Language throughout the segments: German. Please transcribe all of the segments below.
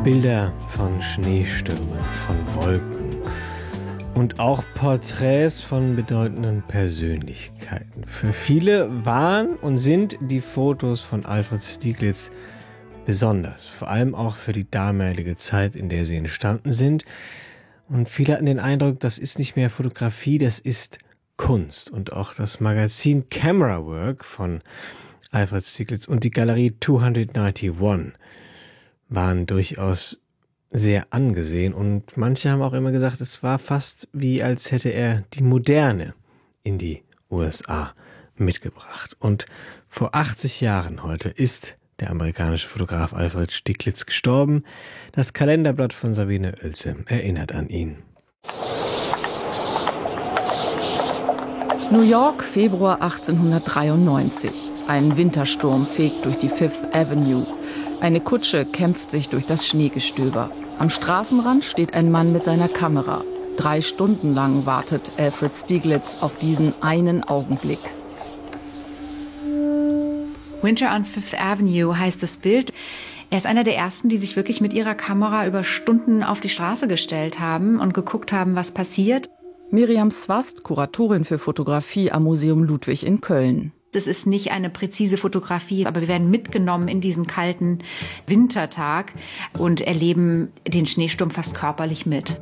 Bilder von Schneestürmen, von Wolken und auch Porträts von bedeutenden Persönlichkeiten. Für viele waren und sind die Fotos von Alfred Stieglitz besonders, vor allem auch für die damalige Zeit, in der sie entstanden sind. Und viele hatten den Eindruck, das ist nicht mehr Fotografie, das ist Kunst. Und auch das Magazin Camera Work von Alfred Stieglitz und die Galerie 291 waren durchaus sehr angesehen. Und manche haben auch immer gesagt, es war fast wie, als hätte er die Moderne in die USA mitgebracht. Und vor 80 Jahren heute ist der amerikanische Fotograf Alfred Stieglitz gestorben. Das Kalenderblatt von Sabine Oelze erinnert an ihn. New York, Februar 1893. Ein Wintersturm fegt durch die Fifth Avenue. Eine Kutsche kämpft sich durch das Schneegestöber. Am Straßenrand steht ein Mann mit seiner Kamera. 3 Stunden lang wartet Alfred Stieglitz auf diesen einen Augenblick. Winter on Fifth Avenue heißt das Bild. Er ist einer der ersten, die sich wirklich mit ihrer Kamera über Stunden auf die Straße gestellt haben und geguckt haben, was passiert. Miriam Swast, Kuratorin für Fotografie am Museum Ludwig in Köln. Das ist nicht eine präzise Fotografie, aber wir werden mitgenommen in diesen kalten Wintertag und erleben den Schneesturm fast körperlich mit.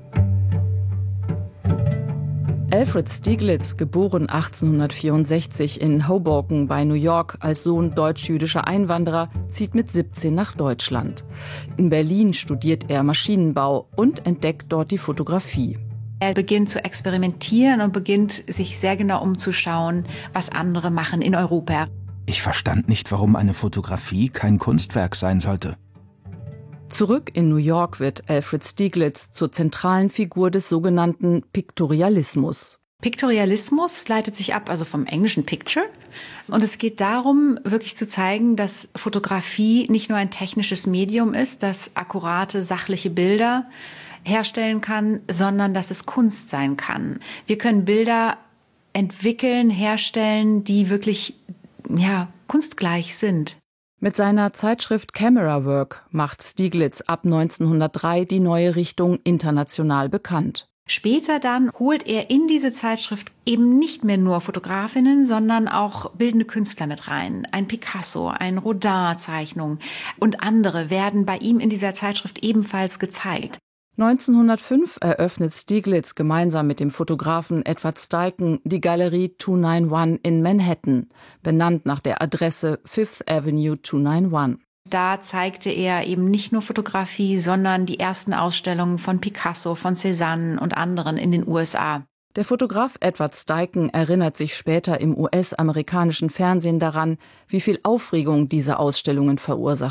Alfred Stieglitz, geboren 1864 in Hoboken bei New York als Sohn deutsch-jüdischer Einwanderer, zieht mit 17 nach Deutschland. In Berlin studiert er Maschinenbau und entdeckt dort die Fotografie. Er beginnt zu experimentieren und beginnt sich sehr genau umzuschauen, was andere machen in Europa. Ich verstand nicht, warum eine Fotografie kein Kunstwerk sein sollte. Zurück in New York wird Alfred Stieglitz zur zentralen Figur des sogenannten Piktorialismus. Piktorialismus leitet sich ab, also vom englischen Picture. Und es geht darum, wirklich zu zeigen, dass Fotografie nicht nur ein technisches Medium ist, das akkurate, sachliche Bilder herstellen kann, sondern dass es Kunst sein kann. Wir können Bilder entwickeln, herstellen, die wirklich, kunstgleich sind. Mit seiner Zeitschrift Camera Work macht Stieglitz ab 1903 die neue Richtung international bekannt. Später dann holt er in diese Zeitschrift eben nicht mehr nur Fotografinnen, sondern auch bildende Künstler mit rein. Ein Picasso, ein Rodin-Zeichnung und andere werden bei ihm in dieser Zeitschrift ebenfalls gezeigt. 1905 eröffnet Stieglitz gemeinsam mit dem Fotografen Edward Steichen die Galerie 291 in Manhattan, benannt nach der Adresse Fifth Avenue 291. Da zeigte er eben nicht nur Fotografie, sondern die ersten Ausstellungen von Picasso, von Cézanne und anderen in den USA. Der Fotograf Edward Steichen erinnert sich später im US-amerikanischen Fernsehen daran, wie viel Aufregung diese Ausstellungen verursachten.